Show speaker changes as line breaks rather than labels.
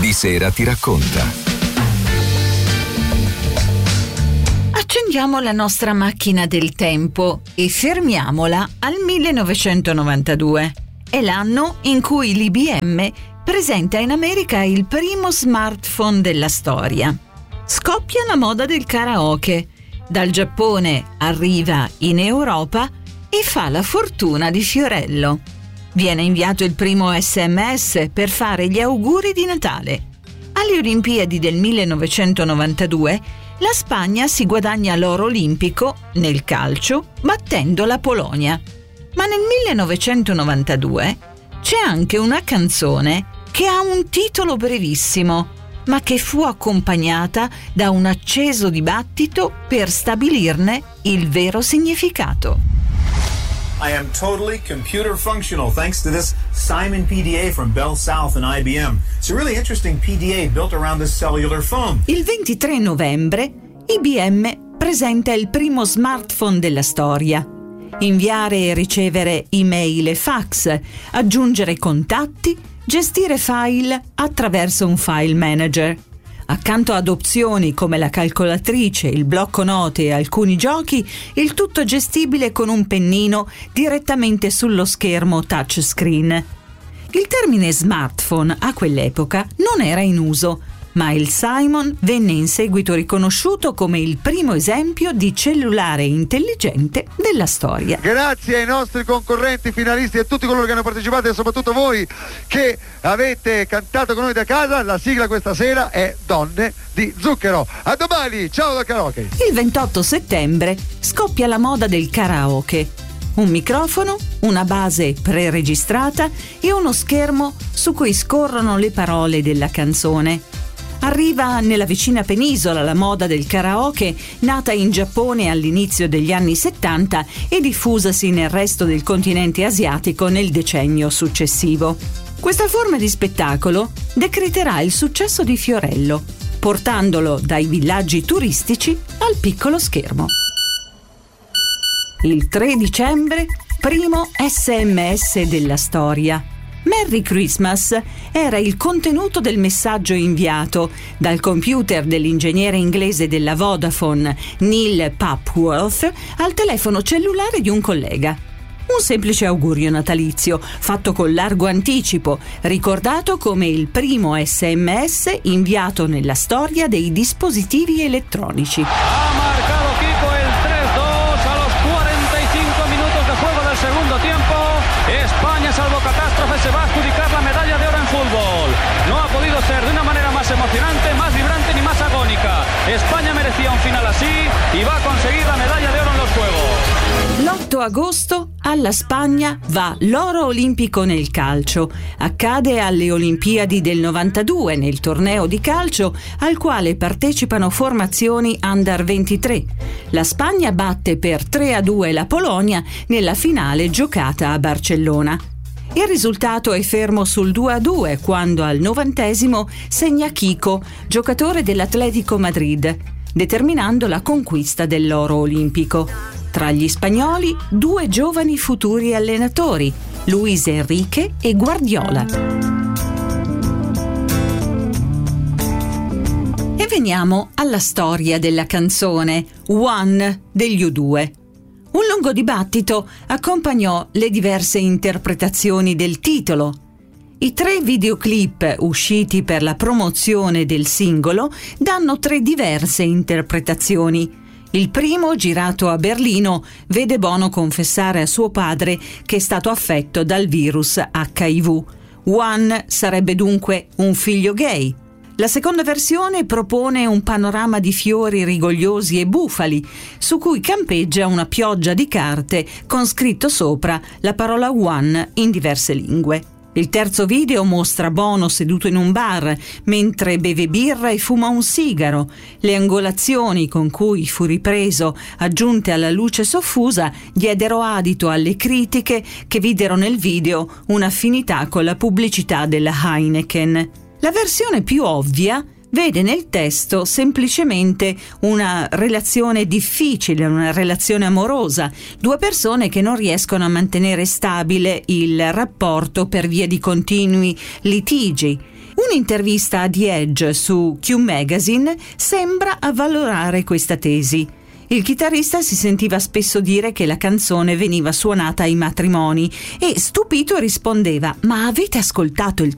Di Sera Ti Racconta.
Accendiamo la nostra macchina del tempo e fermiamola al 1992. È l'anno in cui l'IBM presenta in America il primo smartphone della storia. Scoppia la moda del karaoke. Dal Giappone arriva in Europa e fa la fortuna di Fiorello. Viene inviato il primo SMS per fare gli auguri di Natale. Alle Olimpiadi del 1992 la Spagna si guadagna l'oro olimpico nel calcio battendo la Polonia. Ma nel 1992 c'è anche una canzone che ha un titolo brevissimo, ma che fu accompagnata da un acceso dibattito per stabilirne il vero significato.
I am totally computer functional thanks to this Simon PDA from Bell South and IBM. It's a really interesting PDA built around this cellular phone.
Il 23 novembre IBM presenta il primo smartphone della storia. Inviare e ricevere email e fax, aggiungere contatti, gestire file attraverso un file manager. Accanto ad opzioni come la calcolatrice, il blocco note e alcuni giochi, il tutto gestibile con un pennino direttamente sullo schermo touchscreen. Il termine smartphone a quell'epoca non era in uso, ma il Simon venne in seguito riconosciuto come il primo esempio di cellulare intelligente della storia.
Grazie ai nostri concorrenti finalisti e a tutti coloro che hanno partecipato e soprattutto voi che avete cantato con noi da casa. La sigla questa sera è Donne di Zucchero. A domani, ciao da karaoke.
Il 28 settembre scoppia la moda del karaoke. Un microfono, una base preregistrata e uno schermo su cui scorrono le parole della canzone. Arriva nella vicina penisola la moda del karaoke, nata in Giappone all'inizio degli anni 70 e diffusasi nel resto del continente asiatico nel decennio successivo. Questa forma di spettacolo decreterà il successo di Fiorello, portandolo dai villaggi turistici al piccolo schermo. Il 3 dicembre, primo SMS della storia. Merry Christmas era il contenuto del messaggio inviato dal computer dell'ingegnere inglese della Vodafone, Neil Papworth, al telefono cellulare di un collega. Un semplice augurio natalizio, fatto con largo anticipo, ricordato come il primo SMS inviato nella storia dei dispositivi elettronici.
Ha marcado Kiko el 3-2 a los 45 minutos de juego del segundo tiempo. España, salvo catástrofe, se va a adjudicar la medalla de oro en fútbol. No ha podido ser de una manera más emocionante, más vibrante ni más agónica. España merecía un final así y va a conseguir la medalla de oro en los Juegos.
L'8 agosto alla Spagna va l'oro olimpico nel calcio. Accade alle Olimpiadi del 92 nel torneo di calcio al quale partecipano formazioni under 23. La Spagna batte per 3-2 la Polonia nella finale giocata a Barcellona. Il risultato è fermo sul 2-2 quando al 90° segna Kiko, giocatore dell'Atlético Madrid, determinando la conquista dell'oro olimpico. Tra gli spagnoli, 2 giovani futuri allenatori, Luis Enrique e Guardiola. E veniamo alla storia della canzone One degli U2. Un lungo dibattito accompagnò le diverse interpretazioni del titolo. I 3 videoclip usciti per la promozione del singolo danno 3 diverse interpretazioni. Il primo, girato a Berlino, vede Bono confessare a suo padre che è stato affetto dal virus HIV. One sarebbe dunque un figlio gay. La seconda versione propone un panorama di fiori rigogliosi e bufali, su cui campeggia una pioggia di carte con scritto sopra la parola One in diverse lingue. Il terzo video mostra Bono seduto in un bar mentre beve birra e fuma un sigaro. Le angolazioni con cui fu ripreso, aggiunte alla luce soffusa, diedero adito alle critiche che videro nel video un'affinità con la pubblicità della Heineken. La versione più ovvia vede nel testo semplicemente una relazione difficile, una relazione amorosa, 2 persone che non riescono a mantenere stabile il rapporto per via di continui litigi. Un'intervista a The Edge su Q Magazine sembra avvalorare questa tesi. Il chitarrista si sentiva spesso dire che la canzone veniva suonata ai matrimoni e, stupito, rispondeva: ma avete ascoltato il